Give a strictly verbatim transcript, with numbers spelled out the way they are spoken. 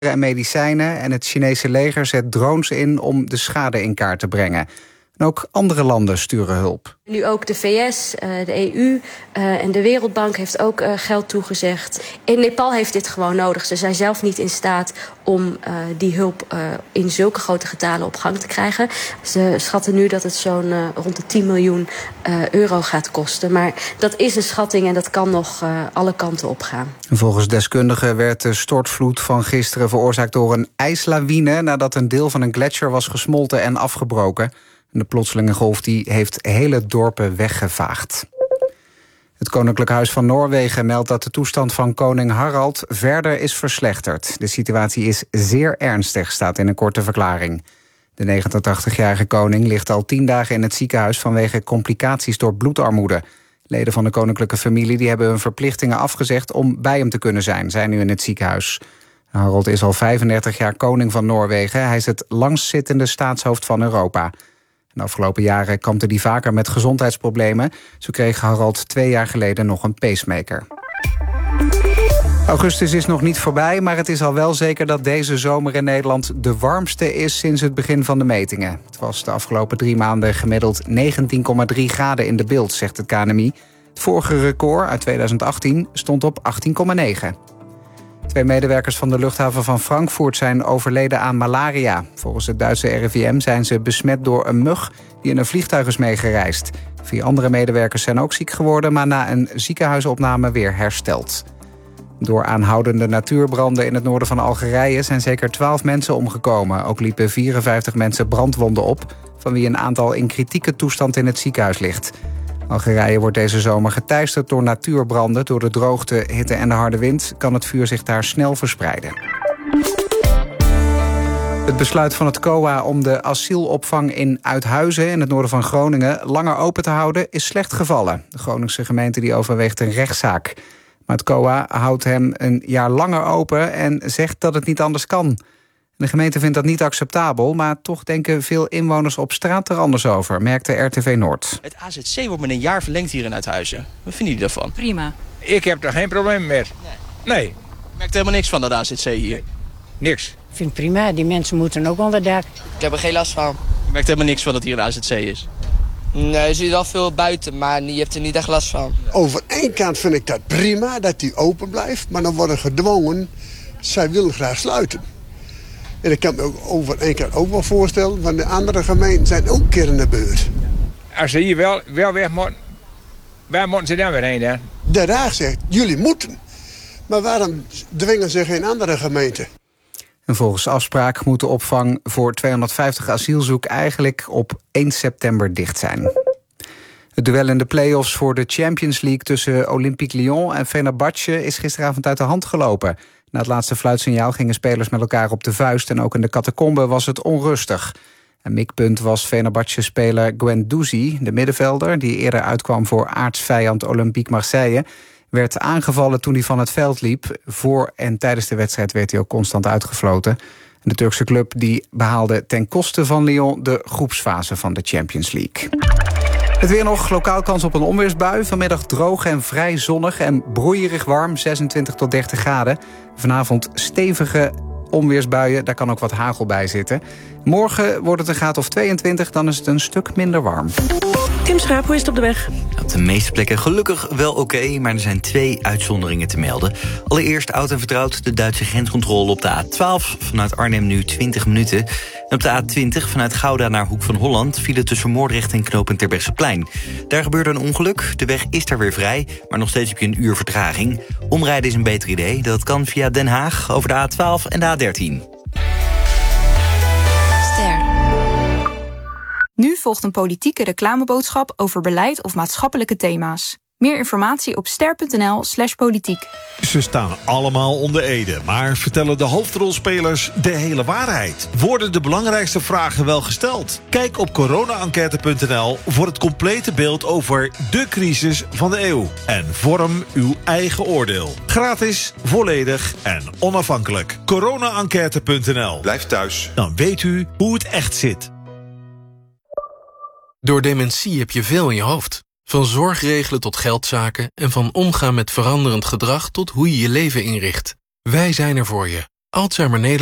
en medicijnen en het Chinese leger zet drones in om de schade in kaart te brengen. En ook andere landen sturen hulp. Nu ook de V S, de E U en de Wereldbank heeft ook geld toegezegd. En Nepal heeft dit gewoon nodig. Ze zijn zelf niet in staat om die hulp in zulke grote getalen op gang te krijgen. Ze schatten nu dat het zo'n rond de tien miljoen euro gaat kosten. Maar dat is een schatting en dat kan nog alle kanten opgaan. Volgens deskundigen werd de stortvloed van gisteren veroorzaakt door een ijslawine nadat een deel van een gletsjer was gesmolten en afgebroken. De plotselinge golf die heeft hele dorpen weggevaagd. Het Koninklijk Huis van Noorwegen meldt dat de toestand van koning Harald verder is verslechterd. De situatie is zeer ernstig, staat in een korte verklaring. De negenentachtigjarige koning ligt al tien dagen in het ziekenhuis vanwege complicaties door bloedarmoede. Leden van de koninklijke familie die hebben hun verplichtingen afgezegd om bij hem te kunnen zijn, zijn nu in het ziekenhuis. Harald is al vijfendertig jaar koning van Noorwegen. Hij is het langstzittende staatshoofd van Europa. De afgelopen jaren kampte hij vaker met gezondheidsproblemen. Zo kreeg Harald twee jaar geleden nog een pacemaker. Augustus is nog niet voorbij, maar het is al wel zeker dat deze zomer in Nederland de warmste is sinds het begin van de metingen. Het was de afgelopen drie maanden gemiddeld negentien komma drie graden in de Bilt, zegt het K N M I. Het vorige record uit tweeduizend achttien stond op achttien komma negen. Twee medewerkers van de luchthaven van Frankfurt zijn overleden aan malaria. Volgens het Duitse R I V M zijn ze besmet door een mug die in een vliegtuig is meegereisd. Vier andere medewerkers zijn ook ziek geworden, maar na een ziekenhuisopname weer hersteld. Door aanhoudende natuurbranden in het noorden van Algerije zijn zeker twaalf mensen omgekomen. Ook liepen vierenvijftig mensen brandwonden op, van wie een aantal in kritieke toestand in het ziekenhuis ligt. Algerije wordt deze zomer geteisterd door natuurbranden. Door de droogte, hitte en de harde wind kan het vuur zich daar snel verspreiden. Het besluit van het C O A om de asielopvang in Uithuizen in het noorden van Groningen langer open te houden is slecht gevallen. De Groningse gemeente die overweegt een rechtszaak. Maar het C O A houdt hem een jaar langer open en zegt dat het niet anders kan. De gemeente vindt dat niet acceptabel, maar toch denken veel inwoners op straat er anders over, merkte R T V Noord. Het A Z C wordt met een jaar verlengd hier in Uithuizen. Wat vinden jullie daarvan? Prima. Ik heb er geen probleem mee. Nee. nee. Je merkt helemaal niks van dat A Z C hier? Nee. Niks. Ik vind het prima, die mensen moeten ook onder dak. Ik heb er geen last van. Je merkt helemaal niks van dat hier een A Z C is? Nee, je ziet wel veel buiten, maar je hebt er niet echt last van. Over één kant vind ik dat prima, dat die open blijft. Maar dan worden gedwongen, zij willen graag sluiten. En ik kan me ook over één kant ook wel voorstellen, want de andere gemeenten zijn ook een keer in de beurt. Als ze hier wel, wel weg moeten, waar moeten ze dan weer heen dan? De Raad zegt, jullie moeten. Maar waarom dwingen ze geen andere gemeente? En volgens afspraak moet de opvang voor tweehonderdvijftig asielzoek eigenlijk op één september dicht zijn. Het duel in de play-offs voor de Champions League tussen Olympique Lyon en Fenerbahce is gisteravond uit de hand gelopen. Na het laatste fluitsignaal gingen spelers met elkaar op de vuist en ook in de catacombe was het onrustig. Een mikpunt was Fenerbahce-speler Guendouzi, de middenvelder, die eerder uitkwam voor aartsvijand Olympique Marseille, werd aangevallen toen hij van het veld liep. Voor en tijdens de wedstrijd werd hij ook constant uitgefloten. De Turkse club die behaalde ten koste van Lyon de groepsfase van de Champions League. Het weer nog, lokaal kans op een onweersbui. Vanmiddag droog en vrij zonnig en broeierig warm, zesentwintig tot dertig graden. Vanavond stevige onweersbuien, daar kan ook wat hagel bij zitten. Morgen wordt het een graad of tweeëntwintig, dan is het een stuk minder warm. Tim Schaap, hoe is het op de weg? Op de meeste plekken gelukkig wel oké, okay, maar er zijn twee uitzonderingen te melden. Allereerst oud en vertrouwd de Duitse grenscontrole op de A twaalf. Vanuit Arnhem nu twintig minuten. En op de A twintig vanuit Gouda naar Hoek van Holland vielen tussen Moordrecht en Knoop en Terbrechtseplein. Daar gebeurde een ongeluk. De weg is daar weer vrij, maar nog steeds heb je een uur vertraging. Omrijden is een beter idee. Dat kan via Den Haag over de A twaalf en de A dertien. Nu volgt een politieke reclameboodschap over beleid of maatschappelijke thema's. Meer informatie op ster punt n l slash politiek. Ze staan allemaal onder Ede, maar vertellen de hoofdrolspelers de hele waarheid? Worden de belangrijkste vragen wel gesteld? Kijk op corona enquête punt n l voor het complete beeld over de crisis van de eeuw. En vorm uw eigen oordeel. Gratis, volledig en onafhankelijk. corona enquête punt n l. Blijf thuis. Dan weet u hoe het echt zit. Door dementie heb je veel in je hoofd. Van zorgregelen tot geldzaken en van omgaan met veranderend gedrag tot hoe je je leven inricht. Wij zijn er voor je. Alzheimer Nederland.